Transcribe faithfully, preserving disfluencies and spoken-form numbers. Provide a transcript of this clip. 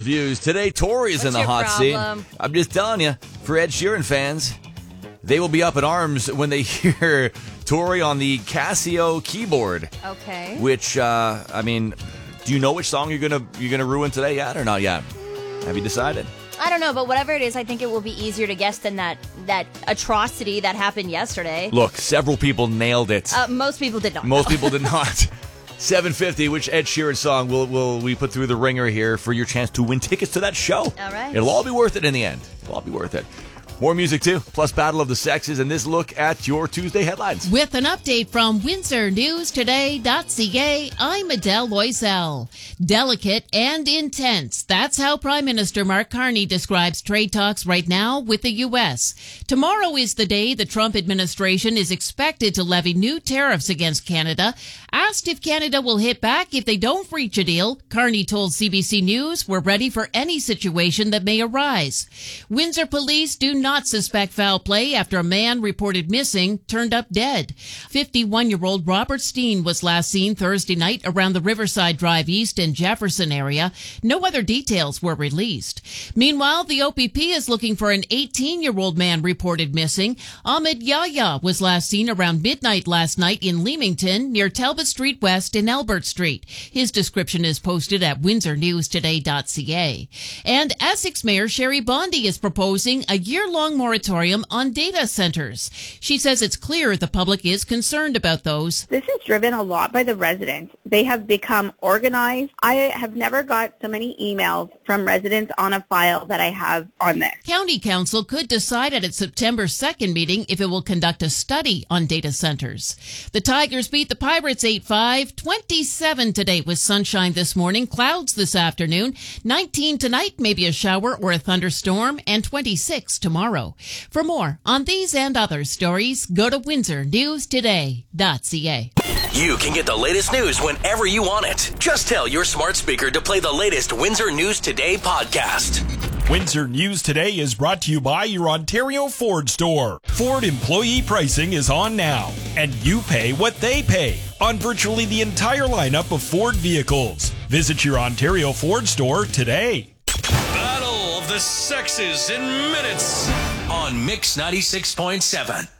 Views. Today, Tori's in the hot problem? seat. I'm just telling you, for Ed Sheeran fans, they will be up in arms when they hear Tori on the Casio keyboard. Okay. Which, uh, I mean, do you know which song you're gonna you're gonna ruin today yet or not yet? Have you decided? I don't know, but whatever it is, I think it will be easier to guess than that that atrocity that happened yesterday. Look, several people nailed it. Uh, most people did not. Most people did not. seven fifty, which Ed Sheeran song will will we put through the ringer here for your chance to win tickets to that show? All right. It'll all be worth it in the end. It'll all be worth it. More music, too, plus Battle of the Sexes, and this look at your Tuesday headlines. With an update from Windsor News Today dot C A, I'm Adele Loisel. Delicate and intense. That's how Prime Minister Mark Carney describes trade talks right now with the U S. Tomorrow is the day the Trump administration is expected to levy new tariffs against Canada. Asked if Canada will hit back if they don't reach a deal, Carney told C B C News, "We're ready for any situation that may arise." Windsor police do not not suspect foul play after a man reported missing turned up dead. fifty-one-year-old Robert Steen was last seen Thursday night around the Riverside Drive East and Jefferson area. No other details were released. Meanwhile, the O P P is looking for an eighteen-year-old man reported missing. Ahmed Yahya was last seen around midnight last night in Leamington near Talbot Street West and Albert Street. His description is posted at Windsor News Today dot C A. And Essex Mayor Sherry Bondi is proposing a year-long long moratorium on data centers. She says it's clear the public is concerned about those. This is driven a lot by the residents. They have become organized. I have never got so many emails from residents on a file that I have on this. County Council could decide at its September second meeting if it will conduct a study on data centers. The Tigers beat the Pirates eight five, twenty-seven today with sunshine this morning, clouds this afternoon, nineteen tonight, maybe a shower or a thunderstorm, and twenty-six tomorrow. For more on these and other stories, go to Windsor News Today dot C A. You can get the latest news whenever you want it. Just tell your smart speaker to play the latest Windsor News Today podcast. Windsor News Today is brought to you by your Ontario Ford store. Ford employee pricing is on now, and you pay what they pay on virtually the entire lineup of Ford vehicles. Visit your Ontario Ford store today. Battle of the Sexes in minutes on Mix ninety-six point seven.